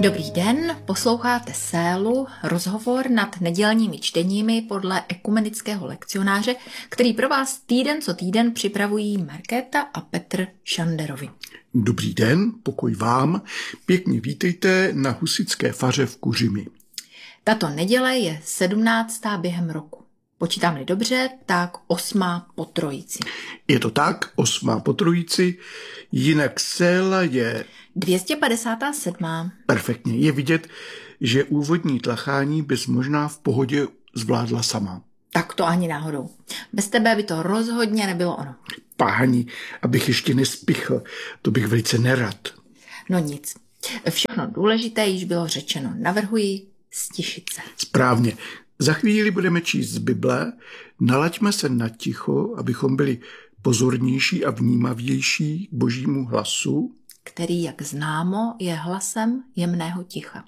Dobrý den, posloucháte Sélu, rozhovor nad nedělními čteními podle ekumenického lekcionáře, který pro vás týden co týden připravují Markéta a Petr Šanderovi. Dobrý den, pokoj vám, pěkně vítejte na husitské faře v Kuřimi. Tato neděle je 17. během roku. Počítám-li dobře, tak 8. po trojici. Je to tak, 8. po trojici, jinak Séla je 257. Perfektně. Je vidět, že úvodní tlachání bys možná v pohodě zvládla sama. Tak to ani náhodou. Bez tebe by to rozhodně nebylo ono. Páni, abych ještě nespichl, to bych velice nerad. No nic. Všechno důležité již bylo řečeno. Navrhuji stišit se. Správně. Za chvíli budeme číst z Bible, nalaďme se na ticho, abychom byli pozornější a vnímavější k Božímu hlasu, který, jak známo, je hlasem jemného ticha.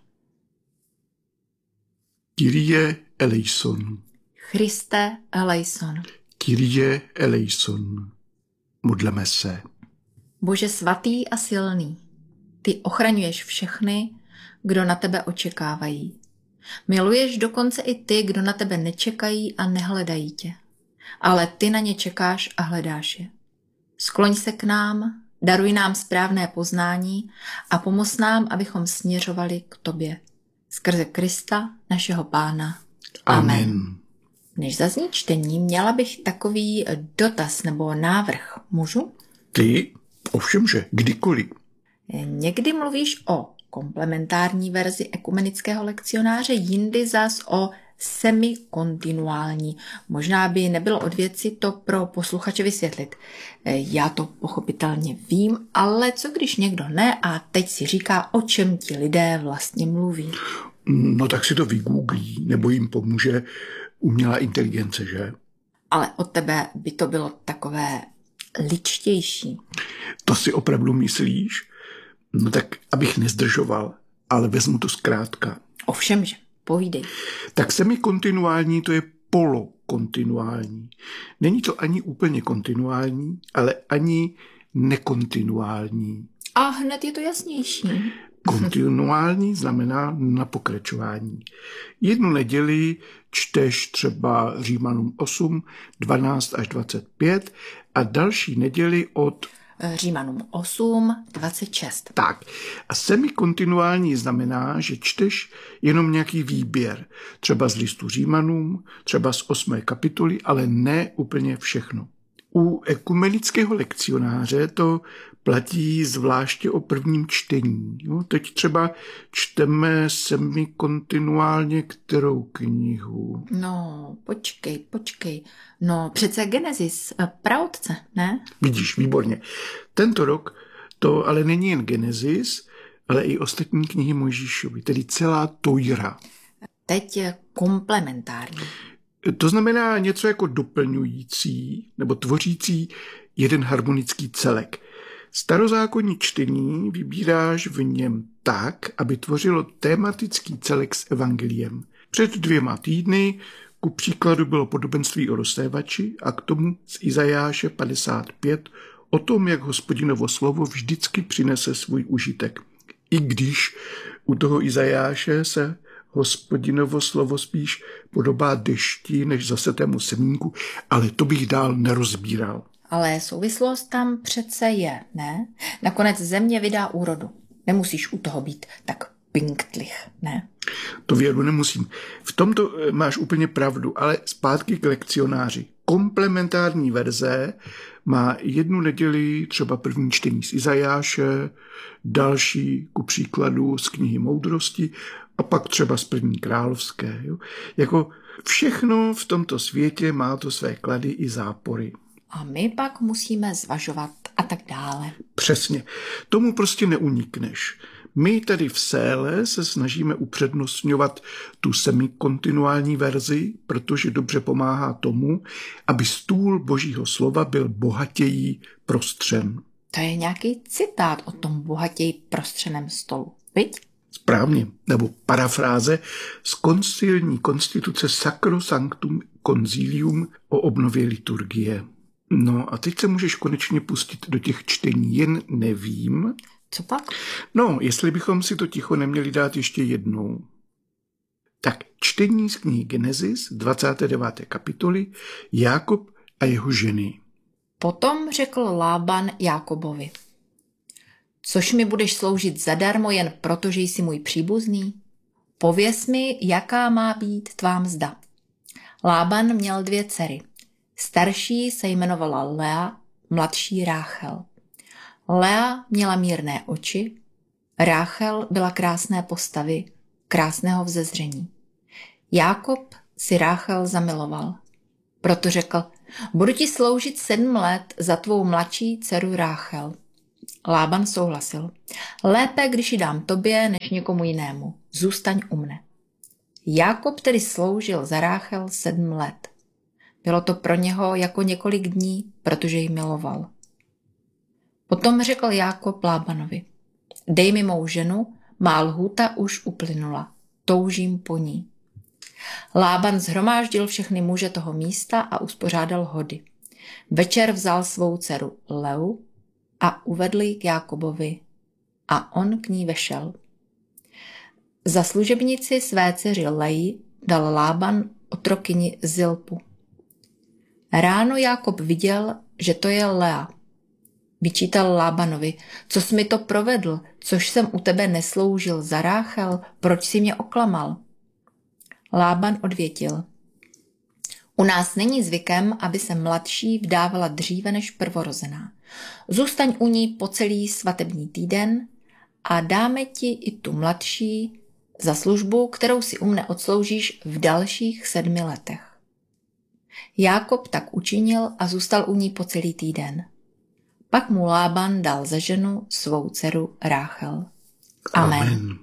Kyrie eleison. Christe eleison. Kyrie eleison. Modleme se. Bože svatý a silný, ty ochraňuješ všechny, kdo na tebe očekávají. Miluješ dokonce i ty, kdo na tebe nečekají a nehledají tě. Ale ty na ně čekáš a hledáš je. Skloň se k nám, daruj nám správné poznání a pomoz nám, abychom směřovali k tobě. Skrze Krista, našeho Pána. Amen. Než zazní čtení, měla bych takový dotaz nebo návrh. Můžu? Ty? Ovšemže, kdykoliv. Někdy mluvíš o komplementární verzi ekumenického lekcionáře, jindy zas o semikontinuální. Možná by nebylo od věci to pro posluchače vysvětlit. Já to pochopitelně vím, ale co když někdo ne a teď si říká, o čem ti lidé vlastně mluví? No tak si to vygooglí, nebo jim pomůže umělá inteligence, že? Ale od tebe by to bylo takové ličtější. To si opravdu myslíš? No tak, abych nezdržoval, ale vezmu to zkrátka. Ovšemže, povídej. Tak semikontinuální to je polokontinuální. Není to ani úplně kontinuální, ale ani nekontinuální. A hned je to jasnější. Kontinuální znamená na pokračování. Jednu neděli čteš třeba Římanům 8, 12 až 25 a další neděli od Římanům 8, 26. Tak. A semikontinuální znamená, že čteš jenom nějaký výběr. Třeba z listu Římanům, třeba z 8. kapitoly, ale ne úplně všechno. U ekumenického lekcionáře to platí zvláště o prvním čtení. Jo, teď třeba čteme semikontinuálně kterou knihu? No, počkej. No, přece Genesis, praotce, ne? Vidíš, výborně. Tento rok to ale není jen Genesis, ale i ostatní knihy Mojžíšovy, tedy celá Tojra. Teď je komplementární. To znamená něco jako doplňující nebo tvořící jeden harmonický celek. Starozákonní čtení vybíráš v něm tak, aby tvořilo tematický celek s evangeliem. Před 2 týdny ku příkladu bylo podobenství o rozsévači a k tomu z Izajáše 55 o tom, jak Hospodinovo slovo vždycky přinese svůj užitek. I když u toho Izajáše se Hospodinovo slovo spíš podobá dešti než zasetému semínku, ale to bych dál nerozbíral. Ale souvislost tam přece je, ne? Nakonec země vydá úrodu. Nemusíš u toho být tak pinktlich, ne? To věru nemusím. V tomto máš úplně pravdu, ale zpátky k lekcionáři. Komplementární verze má jednu neděli třeba první čtení z Izajáše, další ku příkladu z knihy Moudrosti a pak třeba z první královské. Jo? Jako všechno v tomto světě má to své klady i zápory. A my pak musíme zvažovat a tak dále. Přesně. Tomu prostě neunikneš. My tady v Séle se snažíme upřednostňovat tu semikontinuální verzi, protože dobře pomáhá tomu, aby stůl Božího slova byl bohatěji prostřen. To je nějaký citát o tom bohatěji prostřeném stolu, viď? Správně, nebo parafráze z koncilní konstituce Sacrosanctum Concilium o obnově liturgie. No a teď se můžeš konečně pustit do těch čtení, jen nevím. Co pak? No, jestli bychom si to ticho neměli dát ještě jednou. Tak čtení z knihy Genesis, 29. kapitoly, Jákob a jeho ženy. Potom řekl Lában Jákobovi: Což mi budeš sloužit zadarmo jen proto, že jsi můj příbuzný? Pověz mi, jaká má být tvá mzda. Lában měl 2 dcery. Starší se jmenovala Lea, mladší Ráchel. Lea měla mírné oči, Ráchel byla krásné postavy, krásného vzezření. Jákob si Ráchel zamiloval. Proto řekl: Budu ti sloužit 7 let za tvou mladší dceru Ráchel. Lában souhlasil. Lépe, když ji dám tobě, než někomu jinému. Zůstaň u mne. Jákob tedy sloužil za Ráchel 7 let. Bylo to pro něho jako několik dní, protože ji miloval. Potom řekl Jákob Lábanovi: Dej mi mou ženu, má lhůta už uplynula. Toužím po ní. Lában shromáždil všechny muže toho místa a uspořádal hody. Večer vzal svou dceru Leu a uvedl ji k Jákobovi a on k ní vešel. Za služebnici své dceři Leji dal Lában otrokyni Zilpu. Ráno Jákob viděl, že to je Lea. Vyčítal Lábanovi: Co jsi mi to provedl, což jsem u tebe nesloužil za Ráchel, proč jsi mě oklamal? Lában odvětil: U nás není zvykem, aby se mladší vdávala dříve než prvorozená. Zůstaň u ní po celý svatební týden a dáme ti i tu mladší za službu, kterou si u mne odsloužíš v dalších 7 letech. Jákob tak učinil a zůstal u ní po celý týden. Pak mu Lában dal za ženu svou dceru Ráchel. Amen.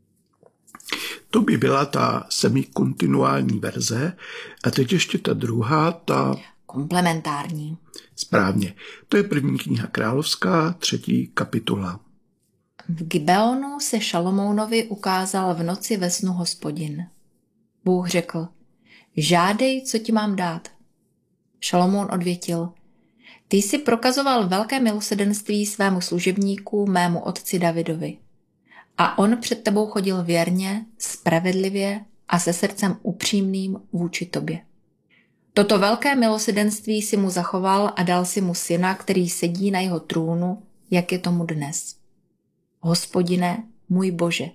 To by byla ta semikontinuální verze a teď ještě ta druhá, ta komplementární. Správně. To je 1. kniha královská, 3. kapitola. V Gibeonu se Šalomounovi ukázal v noci ve snu Hospodin. Bůh řekl: Žádej, co ti mám dát. Šalomoun odvětil: Ty jsi prokazoval velké milosrdenství svému služebníku, mému otci Davidovi. A on před tebou chodil věrně, spravedlivě a se srdcem upřímným vůči tobě. Toto velké milosrdenství si mu zachoval a dal si mu syna, který sedí na jeho trůnu, jak je tomu dnes. Hospodine, můj Bože,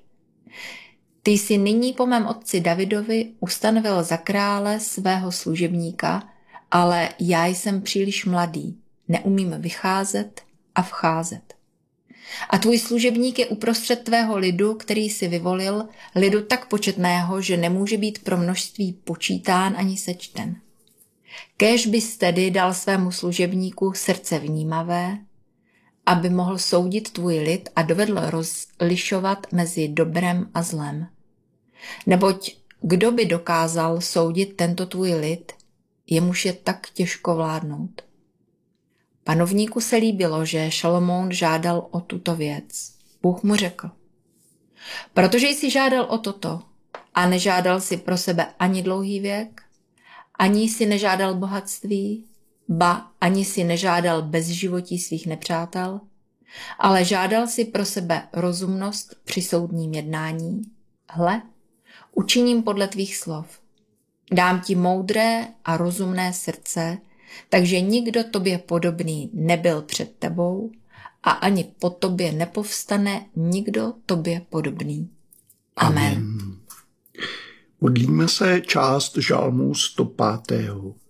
ty jsi nyní po mém otci Davidovi ustanovil za krále svého služebníka, ale já jsem příliš mladý, neumím vycházet a vcházet. A tvůj služebník je uprostřed tvého lidu, který si vyvolil, lidu tak početného, že nemůže být pro množství počítán ani sečten. Kéž bys tedy dal svému služebníku srdce vnímavé, aby mohl soudit tvůj lid a dovedl rozlišovat mezi dobrem a zlem. Neboť kdo by dokázal soudit tento tvůj lid, jemuž je tak těžko vládnout. Panovníku se líbilo, že Šalomoun žádal o tuto věc. Bůh mu řekl: Protože jsi žádal o toto a nežádal si pro sebe ani dlouhý věk, ani si nežádal bohatství, ba ani si nežádal bezživotí svých nepřátel, ale žádal si pro sebe rozumnost při soudním jednání. Hle, učiním podle tvých slov. Dám ti moudré a rozumné srdce, takže nikdo tobě podobný nebyl před tebou a ani po tobě nepovstane nikdo tobě podobný. Amen. Modlíme se část žalmu 105.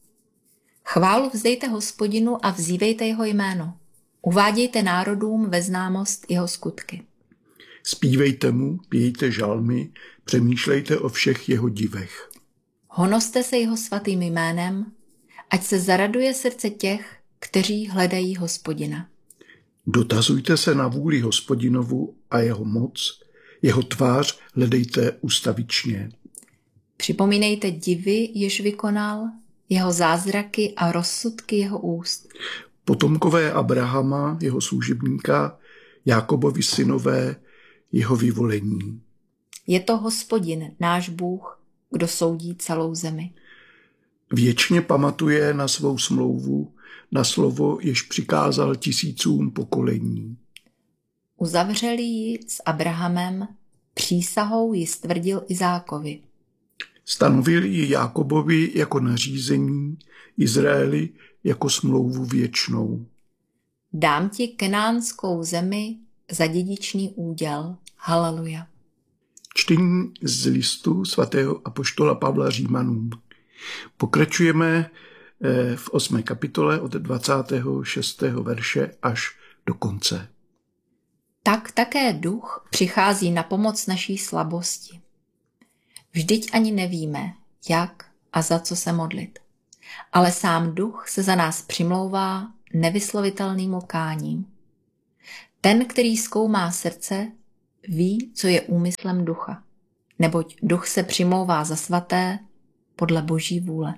Chválu vzdejte Hospodinu a vzívejte jeho jméno. Uvádějte národům ve známost jeho skutky. Zpívejte mu, pějte žalmy, přemýšlejte o všech jeho divech. Honoste se jeho svatým jménem, ať se zaraduje srdce těch, kteří hledají Hospodina. Dotazujte se na vůli Hospodinovu a jeho moc, jeho tvář hledejte ustavičně. Připomínejte divy, jež vykonal, jeho zázraky a rozsudky jeho úst. Potomkové Abrahama, jeho služebníka, Jákobovi synové, jeho vyvolení. Je to Hospodin, náš Bůh, kdo soudí celou zemi. Věčně pamatuje na svou smlouvu, na slovo, jež přikázal tisícům pokolení. Uzavřeli ji s Abrahamem, přísahou ji stvrdil Izákovi. Stanovil ji Jákobovi jako nařízení, Izraeli jako smlouvu věčnou. Dám ti kenánskou zemi za dědičný úděl. Haleluja. Čtení z listu svatého apoštola Pavla Římanům. Pokračujeme v 8. kapitole od 26. verše až do konce. Tak také duch přichází na pomoc naší slabosti. Vždyť ani nevíme, jak a za co se modlit. Ale sám duch se za nás přimlouvá nevyslovitelným lkáním. Ten, který zkoumá srdce, ví, co je úmyslem ducha, neboť duch se přimlouvá za svaté podle Boží vůle.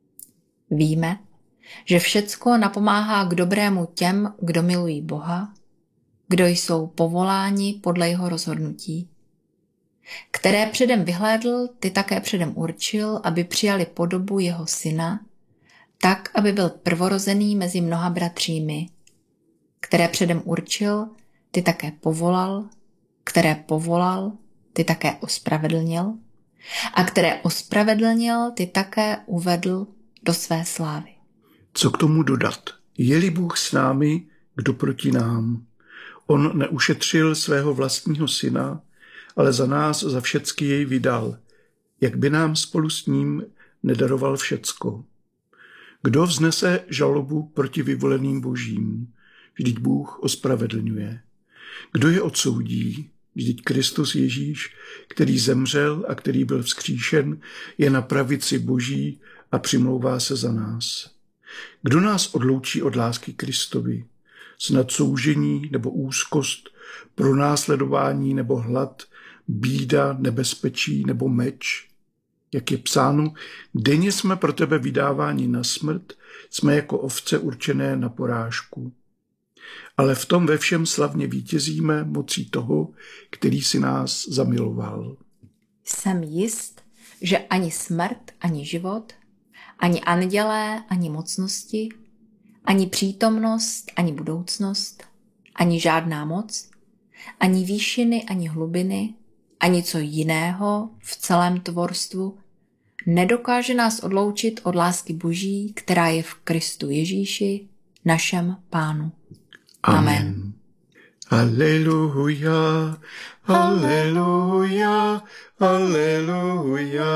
Víme, že všecko napomáhá k dobrému těm, kdo milují Boha, kdo jsou povoláni podle jeho rozhodnutí. Které předem vyhlédl, ty také předem určil, aby přijali podobu jeho syna, tak, aby byl prvorozený mezi mnoha bratřími. Které předem určil, ty také povolal, které povolal, ty také ospravedlnil, a které ospravedlnil, ty také uvedl do své slávy. Co k tomu dodat? Je-li Bůh s námi, kdo proti nám? On neušetřil svého vlastního syna, ale za nás za všecky jej vydal. Jak by nám spolu s ním nedaroval všecko? Kdo vznese žalobu proti vyvoleným božím? Vždyť Bůh ospravedlňuje. Kdo je odsoudí? Vždyť Kristus Ježíš, který zemřel a který byl vzkříšen, je na pravici Boží a přimlouvá se za nás. Kdo nás odloučí od lásky Kristovi? Snad soužení nebo úzkost, pronásledování nebo hlad, bída, nebezpečí nebo meč? Jak je psáno, denně jsme pro tebe vydáváni na smrt, jsme jako ovce určené na porážku. Ale v tom ve všem slavně vítězíme mocí toho, který si nás zamiloval. Jsem jist, že ani smrt, ani život, ani andělé, ani mocnosti, ani přítomnost, ani budoucnost, ani žádná moc, ani výšiny, ani hlubiny, ani co jiného v celém tvorstvu nedokáže nás odloučit od lásky Boží, která je v Kristu Ježíši, našem Pánu. Amen. Aleluja, aleluja, aleluja.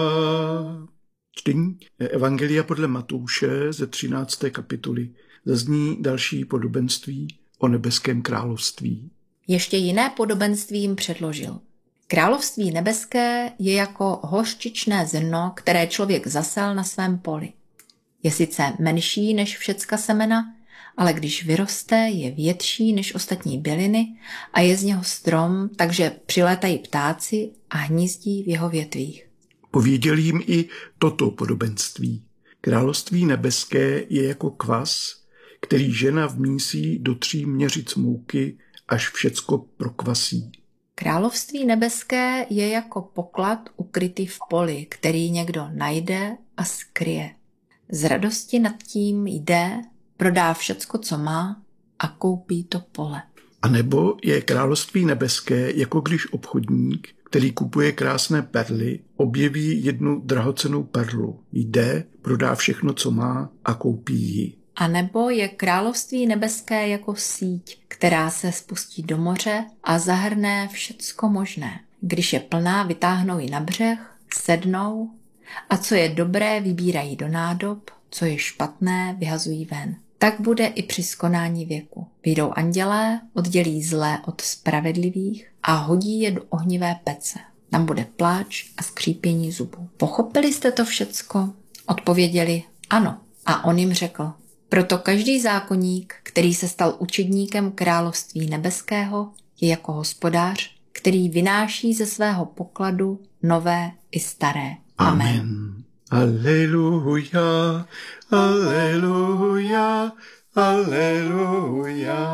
Čtení Evangelia podle Matouše ze 13. kapitoly. Zazní další podobenství o nebeském království. Ještě jiné podobenství jim předložil. Království nebeské je jako hořčičné zrno, které člověk zasel na svém poli. Je sice menší než všecka semena, ale když vyroste, je větší než ostatní byliny a je z něho strom, takže přilétají ptáci a hnízdí v jeho větvích. Pověděl jim i toto podobenství. Království nebeské je jako kvas, který žena vmísí do 3 měřic mouky, až všecko prokvasí. Království nebeské je jako poklad ukrytý v poli, který někdo najde a skryje. Z radosti nad tím jde, prodá všecko, co má a koupí to pole. A nebo je království nebeské, jako když obchodník, který kupuje krásné perly, objeví jednu drahocennou perlu. Jde, prodá všechno, co má a koupí ji. A nebo je království nebeské jako síť, která se spustí do moře a zahrne všecko možné. Když je plná, vytáhnou ji na břeh, sednou a co je dobré, vybírají do nádob, co je špatné, vyhazují ven. Tak bude i při skonání věku. Vyjdou andělé, oddělí zlé od spravedlivých a hodí je do ohnivé pece. Tam bude pláč a skřípění zubů. Pochopili jste to všecko? Odpověděli ano. A on jim řekl, proto každý zákonník, který se stal učedníkem království nebeského, je jako hospodář, který vynáší ze svého pokladu nové i staré. Amen. Aleluja, aleluja, aleluja.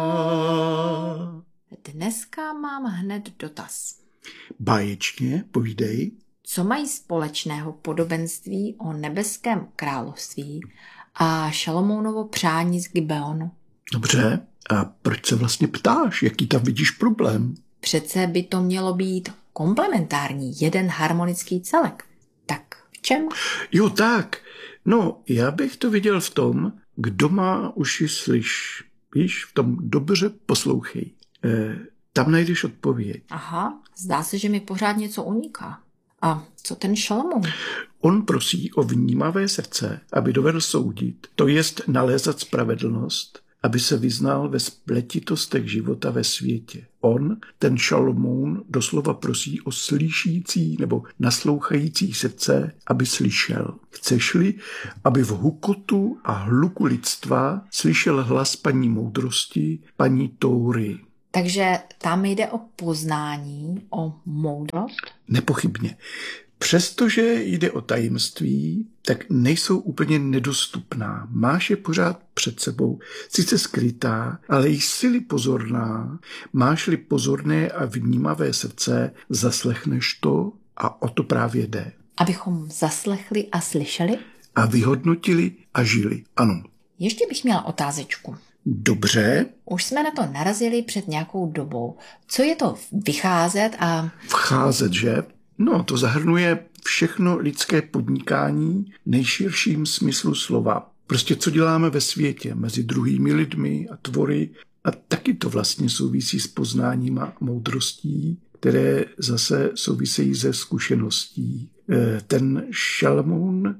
Dneska mám hned dotaz. Báječně, povídej. Co mají společného podobenství o nebeském království a Šalomounovo přání z Gibeonu? Dobře, A proč se vlastně ptáš? Jaký tam vidíš problém? Přece by to mělo být komplementární, jeden harmonický celek. Tak v čem? Jo, tak. No, já bych to viděl v tom, kdo má uši slyš. Víš, v tom dobře poslouchej. Tam najdeš odpověď. Aha, zdá se, že mi pořád něco uniká. A co ten Šalamoun? On prosí o vnímavé srdce, aby dovedl soudit, to jest nalézat spravedlnost, aby se vyznal ve spletitostech života ve světě. On, ten Šalamoun, doslova prosí o slyšící nebo naslouchající srdce, aby slyšel. Chceš-li, aby v hukotu a hluku lidstva slyšel hlas paní moudrosti, paní Tóry. Takže tam jde o poznání, o moudrost? Nepochybně. Přestože jde o tajemství, tak nejsou úplně nedostupná. Máš je pořád před sebou, sice skrytá, ale jsi-li pozorná, máš-li pozorné a vnímavé srdce, zaslechneš to a o to právě jde. Abychom zaslechli a slyšeli? A vyhodnotili a žili, ano. Ještě bych měla otázečku. Dobře. Už jsme na to narazili před nějakou dobou. Co je to vycházet a... Vcházet, že? No, to zahrnuje všechno lidské podnikání v nejširším smyslu slova. Prostě co děláme ve světě mezi druhými lidmi a tvory a taky to vlastně souvisí s poznáním a moudrostí, které zase souvisejí ze zkušeností. Ten Šalamoun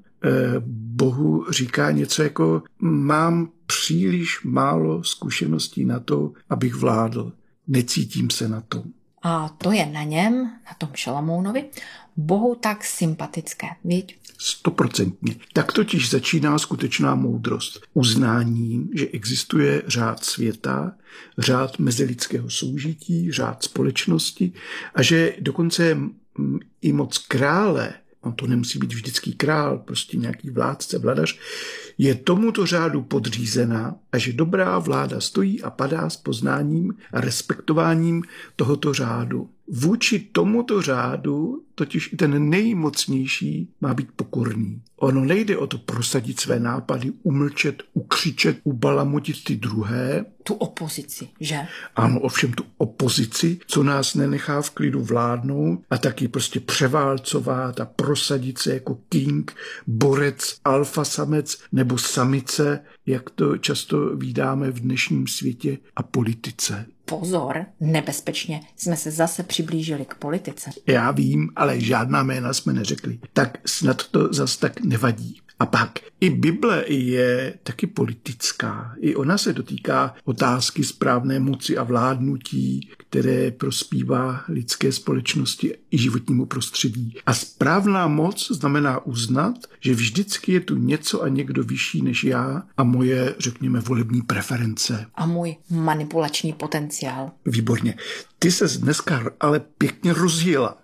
Bohu říká něco jako mám příliš málo zkušeností na to, abych vládl. Necítím se na to. A to je na něm, na tom Šalamounovi, Bohu tak sympatické, viď? 100%. Tak totiž začíná skutečná moudrost. Uznáním, že existuje řád světa, řád mezilidského soužití, řád společnosti a že dokonce i moc krále, on to nemusí být vždycky král, prostě nějaký vládce, vladař, je tomuto řádu podřízená a že dobrá vláda stojí a padá s poznáním a respektováním tohoto řádu. Vůči tomuto řádu totiž i ten nejmocnější má být pokorný. Ono nejde o to prosadit své nápady, umlčet, ukřičet, ubalamutit ty druhé. Tu opozici, že? Ano, ovšem tu opozici, co nás nenechá v klidu vládnout a taky prostě převálcovat a prosadit se jako king, borec, alfa samec nebo samice, jak to často vídáme v dnešním světě a politice. Pozor, nebezpečně jsme se zase přiblížili k politice. Já vím, ale žádná jména jsme neřekli. Tak snad to zas tak nevadí. A pak i Bible je taky politická. I ona se dotýká otázky správné moci a vládnutí, které prospívá lidské společnosti i životnímu prostředí. A správná moc znamená uznat, že vždycky je tu něco a někdo vyšší než já a moje, řekněme, volební preference. A můj manipulační potenciál. Výborně. Ty ses dneska ale pěkně rozjela.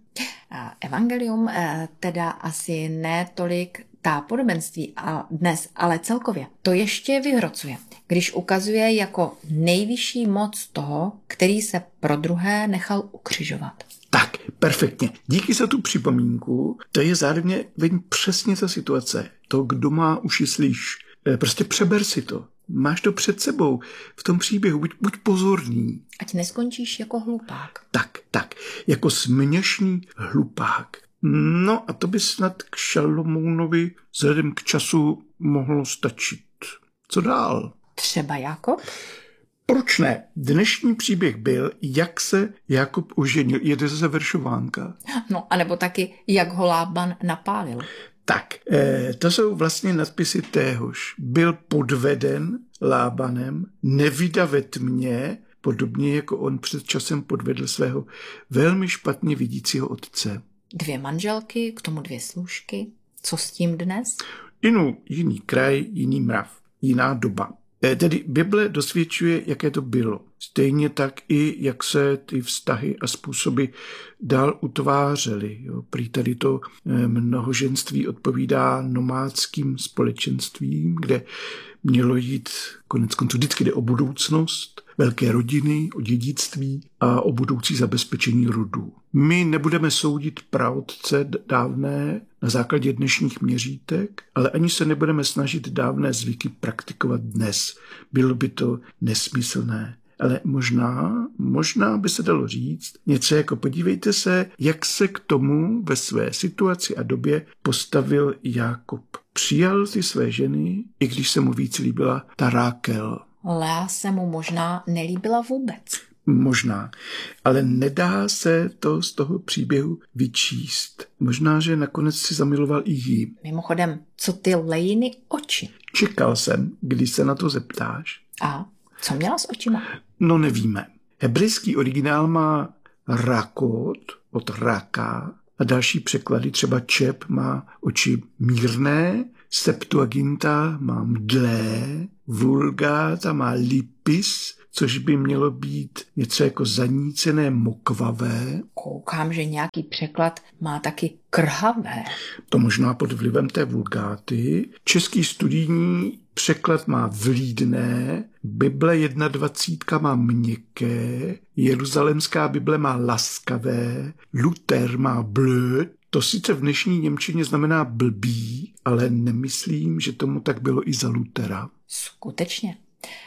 Evangelium teda asi ne tolik ta podobenství a dnes, ale celkově to ještě vyhrocuje, když ukazuje jako nejvyšší moc toho, který se pro druhé nechal ukřižovat. Tak, perfektně. Díky za tu připomínku, to je zároveň přesně ta situace. To, kdo má uši slyš. Prostě přeber si to. Máš to před sebou v tom příběhu, buď pozorný. Ať neskončíš jako hlupák. Tak, jako směšný hlupák. No a to by snad k Šalamounovi vzhledem k času mohlo stačit. Co dál? Třeba Jakob? Proč ne? Dnešní příběh byl, jak se Jakob oženil. Jede ze veršovánka. No, anebo taky, jak ho Lában napálil. Tak, to jsou vlastně nadpisy téhož. Byl podveden Lábanem, nevyda ve tmě, podobně jako on před časem podvedl svého velmi špatně vidícího otce. 2 manželky, k tomu 2 služky. Co s tím dnes? Jiný kraj, jiný mrav, jiná doba. Tedy Bible dosvědčuje, jaké to bylo. Stejně tak i, jak se ty vztahy a způsoby dál utvářely. Prý tady to mnohoženství odpovídá nomádským společenstvím, kde mělo jít, koneckonců vždycky jde o budoucnost, velké rodiny, o dědictví a o budoucí zabezpečení rodu. My nebudeme soudit praotce dávné na základě dnešních měřítek, ale ani se nebudeme snažit dávné zvyky praktikovat dnes. Bylo by to nesmyslné. Ale možná by se dalo říct něco jako podívejte se, jak se k tomu ve své situaci a době postavil Jákob. Přijal ty své ženy, i když se mu víc líbila ta Rákel. Lea se mu možná nelíbila vůbec. Možná, ale nedá se to z toho příběhu vyčíst. Možná, že nakonec si zamiloval i jí. Mimochodem, co ty Leiny oči? Čekal jsem, když se na to zeptáš. A co měla s očima? No nevíme. Hebrejský originál má rakot od raka a další překlady, třeba Čep má oči mírné, Septuaginta má mdlé, Vulgata má lipis, což by mělo být něco jako zanícené, mokvavé. Koukám, že nějaký překlad má taky krhavé. To možná pod vlivem té Vulgáty. Český studijní překlad má vlídné, Bible 21 má měkké, Jeruzalémská Bible má laskavé, Luther má blöd. To sice v dnešní němčině znamená blbý, ale nemyslím, že tomu tak bylo i za Luthera. Skutečně.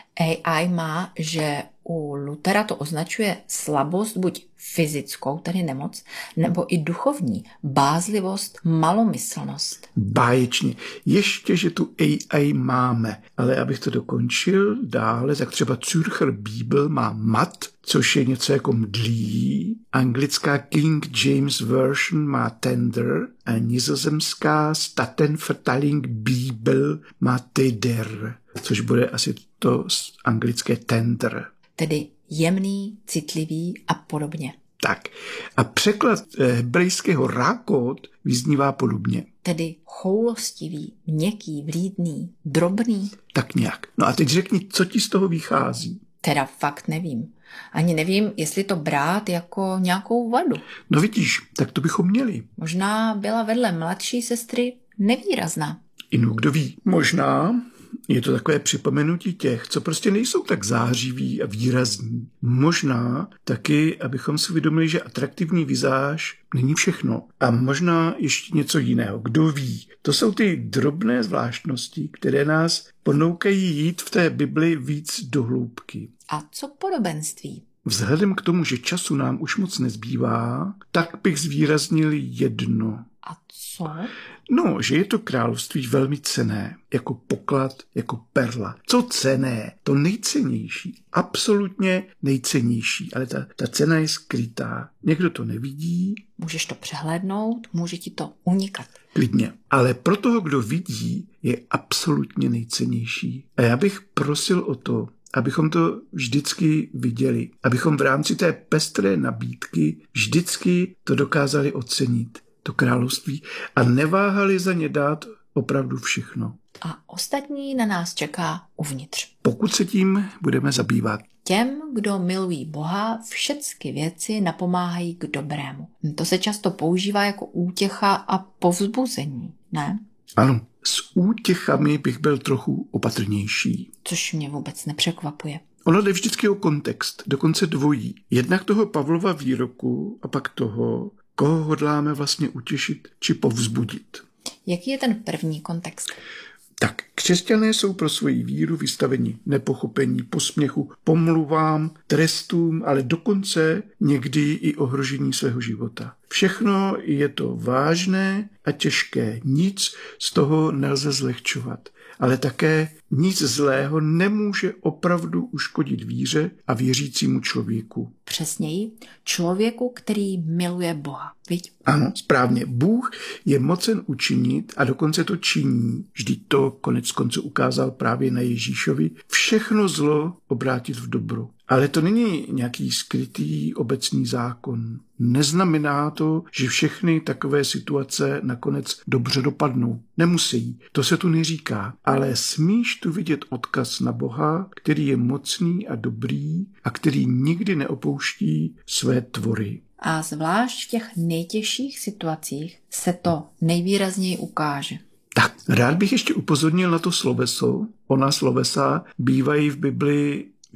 AI má, že u Luthera to označuje slabost buď fyzickou, tedy nemoc, nebo i duchovní, bázlivost, malomyslnost. Báječně. Ještě, že tu AI máme, ale abych to dokončil dále, tak třeba Zürcher Bibel má mat, což je něco jako mdlý, anglická King James Version má tender a nizozemská Statenvertaling Bibel má teder, což bude asi to anglické tender. Tedy jemný, citlivý a podobně. Tak. A překlad hebrejského rákot vyznívá podobně. Tedy choulostivý, měkký, vlídný, drobný. Tak nějak. No a teď řekni, co ti z toho vychází. Teda fakt nevím. Ani nevím, jestli to brát jako nějakou vadu. No vidíš, tak to bychom měli. Možná byla vedle mladší sestry nevýrazná. Inu, kdo ví. Možná je to takové připomenutí těch, co prostě nejsou tak zářiví a výrazní. Možná taky, abychom si uvědomili, že atraktivní vizáž není všechno. A možná ještě něco jiného. Kdo ví? To jsou ty drobné zvláštnosti, které nás ponoukají jít v té Bibli víc do hloubky. A co podobenství? Vzhledem k tomu, že času nám už moc nezbývá, tak bych zvýraznil jedno. A co? No, že je to království velmi cenné, jako poklad, jako perla. Co cenné? To nejcennější, absolutně nejcennější, ale ta cena je skrytá. Někdo to nevidí. Můžeš to přehlédnout, může ti to unikat. Klidně. Ale pro toho, kdo vidí, je absolutně nejcennější. A já bych prosil o to, abychom to vždycky viděli, abychom v rámci té pestré nabídky vždycky to dokázali ocenit, to království, a neváhali za ně dát opravdu všechno. A ostatní na nás čeká uvnitř. Pokud se tím budeme zabývat. Těm, kdo milují Boha, všechny věci napomáhají k dobrému. To se často používá jako útěcha a povzbuzení, ne? Ano, s útěchami bych byl trochu opatrnější. Což mě vůbec nepřekvapuje. Ono jde vždycky o kontext, dokonce dvojí. Jednak toho Pavlova výroku a pak toho, koho hodláme vlastně utěšit či povzbudit. Jaký je ten první kontext? Tak, křesťané jsou pro svoji víru vystaveni nepochopení, posměchu, pomluvám, trestům, ale dokonce někdy i ohrožení svého života. Všechno je to vážné a těžké, nic z toho nelze zlehčovat. Ale také nic zlého nemůže opravdu uškodit víře a věřícímu člověku. Přesněji, člověku, který miluje Boha. Viď? Ano, správně. Bůh je mocen učinit a dokonce to činí. Vždyť to konec konců ukázal právě na Ježíšovi. Všechno zlo obrátit v dobro. Ale to není nějaký skrytý obecný zákon. Neznamená to, že všechny takové situace nakonec dobře dopadnou. Nemusí, to se tu neříká. Ale smíš tu vidět odkaz na Boha, který je mocný a dobrý a který nikdy neopouští své tvory. A zvlášť v těch nejtěžších situacích se to nejvýrazněji ukáže. Tak, rád bych ještě upozornil na to sloveso. Ona slovesa bývají v Bibli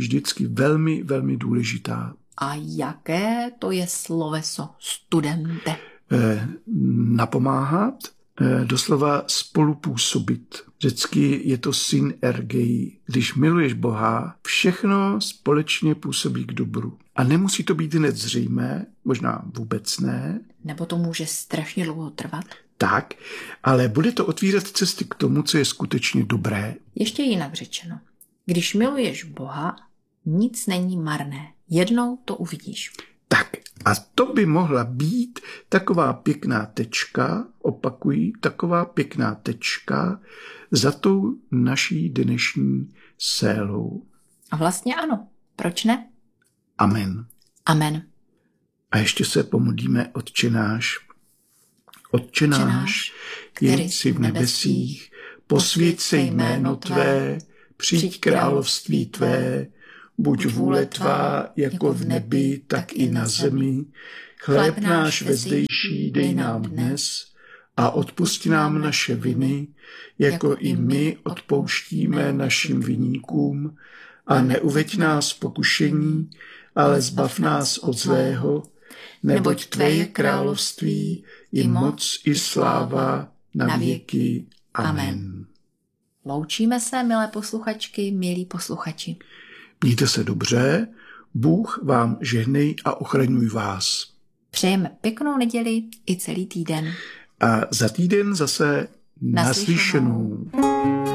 vždycky velmi, velmi důležitá. A jaké to je sloveso studente? Napomáhat, doslova spolupůsobit. Řecky je to synergei. Když miluješ Boha, všechno společně působí k dobru. A nemusí to být hned zřejmé, možná vůbec ne. Nebo to může strašně dlouho trvat. Tak, ale bude to otvírat cesty k tomu, co je skutečně dobré. Ještě jinak řečeno. Když miluješ Boha, nic není marné. Jednou to uvidíš. Tak, a to by mohla být taková pěkná tečka, opakuji, taková pěkná tečka za tou naší dnešní sélou. A vlastně ano. Proč ne? Amen. Amen. A ještě se pomodlíme Otče náš. Otče náš, který jsi v nebesích, posvěť se jméno tvé, přijď království tvé, buď vůle tvá jako v nebi, tak i na zemi. Chléb náš vezdejší dej nám dnes a odpusti nám naše viny, jako i my odpouštíme našim viníkům. A neuveď nás v pokušení, ale zbav nás od zlého, neboť tvé je království, i moc, i sláva na věky. Amen. Loučíme se, milé posluchačky, milí posluchači. Mějte se dobře, Bůh vám žehnej a ochraňuj vás. Přejeme pěknou neděli i celý týden. A za týden zase naslyšenou.